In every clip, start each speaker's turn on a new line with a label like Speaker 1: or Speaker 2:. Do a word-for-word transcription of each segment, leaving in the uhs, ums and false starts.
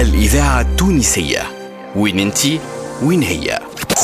Speaker 1: الإذاعة التونسية، وين انتي وين هي.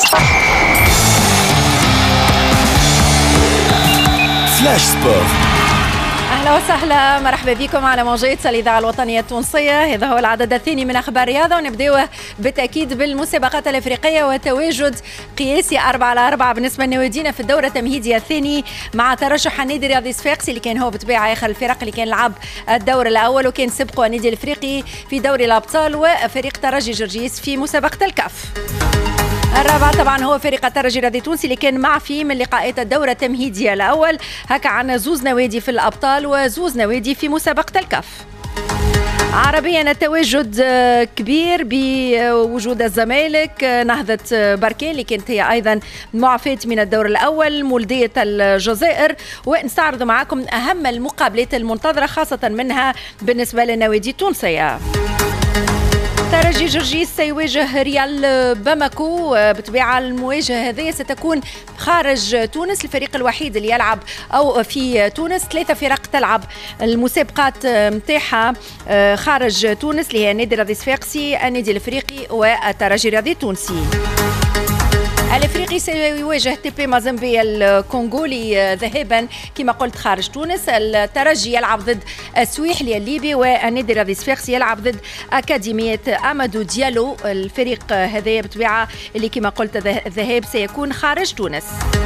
Speaker 1: فلاش سبورت.
Speaker 2: أهلا وسهلا، مرحبا بكم على موجات الإذاعة الوطنية التونسية. هذا هو العدد الثاني من أخبار الرياضة، ونبدأ بالتأكيد بالمسابقات الأفريقية وتواجد قياسي أربعة على أربعة بالنسبة لنوادينا في الدورة التمهيدية الثاني، مع ترشح النادي الرياضي صفاقسي اللي كان هو بطبيعة آخر الفرق اللي كان لعب الدور الأول، وكان سبقه النادي الأفريقي في دوري الأبطال وفريق ترجي جرجيس في مسابقة الكاف. الرابع طبعا هو فريق الترجي الرياضي التونسي اللي كان مع في من لقاءات الدورة التمهيدية الأول. هكا عنا زوز نوادي في الأبطال وزوز نوادي في مسابقة الكاف. عربيا التواجد كبير بوجود الزمالك، نهضة بركان اللي كانت هي أيضا معافاة من الدور الأول، مولودية الجزائر، ونستعرض معكم أهم المقابلات المنتظرة خاصة منها بالنسبة للنوادي التونسية. ترجي جرجيس سيواجه ريال باماكو، بطبيعة المواجهة هذه ستكون خارج تونس، الفريق الوحيد اللي يلعب أو في تونس. ثلاثة فرق تلعب المسابقات متاعها خارج تونس اللي هي النادي الرياضي الصفاقسي، النادي الأفريقي والترجي الرياضي التونسي. الافريقي سيواجه تي بي مازمبي الكونغولي ذهابا كما قلت خارج تونس. الترجي يلعب ضد السويحلي الليبي، والنادي الرياضي الصفاقسي يلعب ضد اكاديميه امادو ديالو. الفريق هذا بطبيعه اللي كما قلت الذهاب سيكون خارج تونس.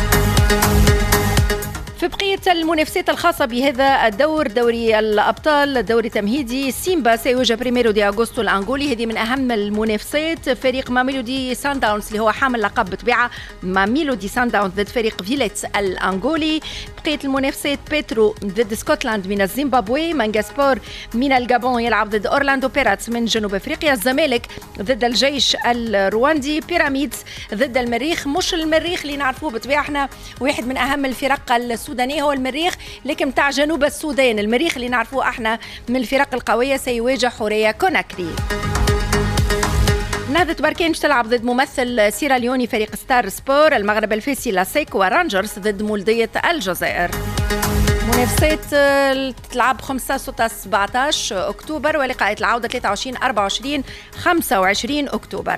Speaker 2: في بقية المنافسات الخاصة بهذا الدور، دوري الأبطال دوري تمهيدي، سيمبا سيواجه بريميرو دي أغوستو الأنغولي، هذه من أهم المنافسات. فريق ماميلودي سان داونز اللي هو حامل لقب بطبيعة ماميلودي سان داونز ضد فريق فيليتس الأنغولي. بقية المنافسات بيترو ضد سكوتلاند من الزيمبابوي، مانجاسبور من الجابون يلعب ضد أورلاندو بيراتس من جنوب أفريقيا، الزمالك ضد الجيش الرواندي، بيراميدز ضد المريخ. مش المريخ اللي نعرفوه بطبيعة احنا واحد من أهم الفرق السودانية هو المريخ، لكن بتاع جنوب السودان. المريخ اللي نعرفوه احنا من الفرق القوية سيواجه حورية كوناكري. نهضة بركان مش تلعب ضد ممثل سيراليوني فريق ستار سبور، المغرب الفاسي لاسيك ورانجرز ضد مولودية الجزائر. منافسات تلعب خمسة ستة سبعة عشر أكتوبر، ولقاءات العودة ثلاثة وعشرين أربعة وعشرين خمسة وعشرين أكتوبر.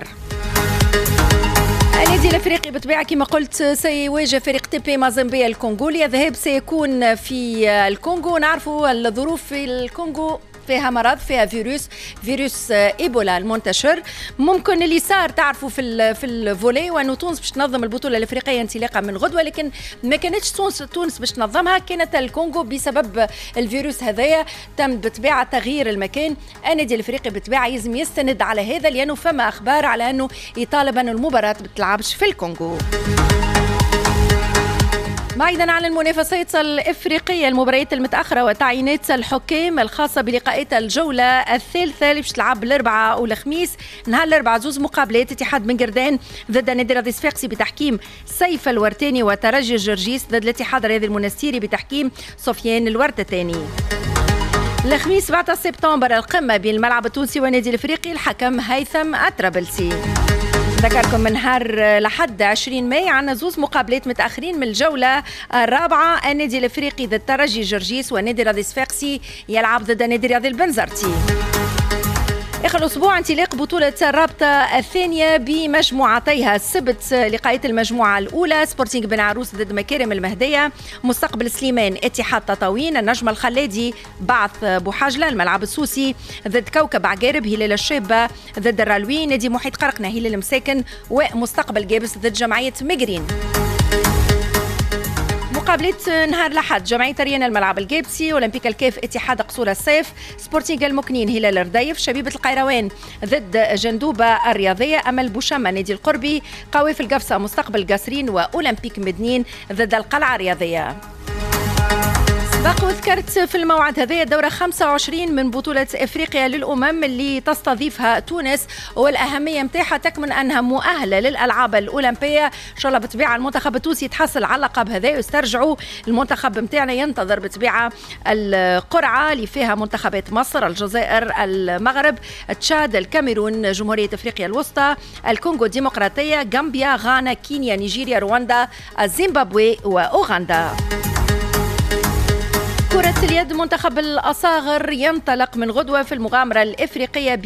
Speaker 2: النادي الافريقي بطبيعه كما قلت سيواجه فريق تي بي مازمبي الكونغولي، الذهاب سيكون في الكونغو. نعرفوا الظروف في الكونغو فيها مرض، فيها فيروس فيروس ايبولا المنتشر. ممكن اللي صار تعرفوا في في الفولي، وانه تونس باش تنظم البطوله الافريقيه انطلاقا من غدوه، لكن ما كانتش تونس تونس باش تنظمها، كانت الكونغو بسبب الفيروس هذايا. تم بطبيعه تغيير المكان. النادي الافريقي بطبيعه لازم يستند على هذا، لانه فما اخبار على انه يطالب ان المباراه ما تلعبش في الكونغو. بعيدا عن المنافسات الافريقيه، المباريات المتاخره وتعيينات الحكام الخاصه بلقاءات الجوله الثالثه اللي باش تلعب الاربعاء والخميس. نهار الاربعاء زوز مقابلات، اتحاد بن قردان ضد النادي الرياضي الصفاقسي بتحكيم سيف الورتاني، وترجي جرجيس ضد الاتحاد الرياضي المنستيري بتحكيم سفيان الورتتاني. الخميس سبعة سبتمبر القمه بين الملعب التونسي والنادي الافريقي، الحكم هيثم الطرابلسي. ذكركم من نهار لحد عشرين ماي عنا زوز مقابلات متأخرين من الجولة الرابعة، النادي الافريقي ضد ترجي جرجيس، والنادي الرياضي الصفاقسي يلعب ضد النادي الرياضي البنزرتي. آخر الأسبوع انطلاق بطولة الرابطة الثانية بمجموعتيها. السبت لقاءات المجموعة الأولى، سبورتينغ بن عروس ضد مكارم المهدية، مستقبل سليمان اتحاد تطاوين، النجم الخلادي بعث بوحاجلة، الملعب السوسي ضد كوكب عقارب، هلال الشابة ضد الرالوي، نادي محيط قرقنة هلال مساكن، ومستقبل جابس ضد جمعية مجرين. مقابلات نهار الأحد، جمعية ريانا الملعب الجابسي، أولمبيك الكاف اتحاد قصور الصيف، سبورتينغ المكنين هلال الرديف، شبيبة القيروان ضد جندوبة الرياضية، أمل بوشمة نادي القربي، قوافل القفصة مستقبل قاسرين، وأولمبيك مدنين ضد القلعة الرياضية. سبق وذكرت في الموعد هذا الدورة خمسة وعشرين من بطولة إفريقيا للأمم اللي تستضيفها تونس، والأهمية متاعها تكمن أنها مؤهلة للألعاب الأولمبية. إن شاء الله بطبيعة المنتخب التونسي يتحصل على اللقب هذا ويسترجعوا. المنتخب متاعنا ينتظر بطبيعة القرعة اللي فيها منتخبات مصر، الجزائر، المغرب، تشاد، الكاميرون، جمهورية إفريقيا الوسطى، الكونغو الديمقراطية، غامبيا، غانا، كينيا، نيجيريا، رواندا، الزيمبابوي وأوغندا. كرة اليد، منتخب الأصاغر ينطلق من غدوة في المغامرة الإفريقية